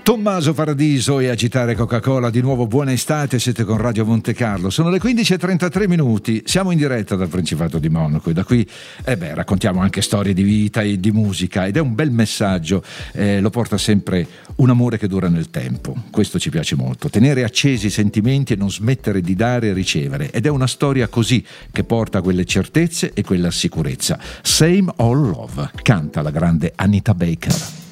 Tommaso Paradiso e Agitare Coca-Cola, di nuovo buona estate, siete con Radio Monte Carlo, sono le 15:33, siamo in diretta dal Principato di Monaco e da qui raccontiamo anche storie di vita e di musica ed è un bel messaggio, lo porta sempre un amore che dura nel tempo, questo ci piace molto, tenere accesi i sentimenti e non smettere di dare e ricevere, ed è una storia così che porta quelle certezze e quella sicurezza. Same Old Love, canta la grande Anita Baker.